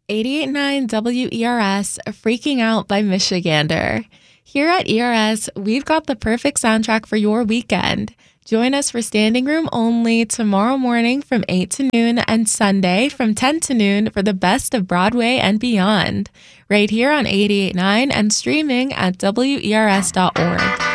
88.9 WERS, Freaking Out by Michigander. Here at ERS, we've got the perfect soundtrack for your weekend. Join us for standing room only tomorrow morning from 8 to noon and Sunday from 10 to noon for the best of Broadway and beyond. Right here on 88.9 and streaming at WERS.org.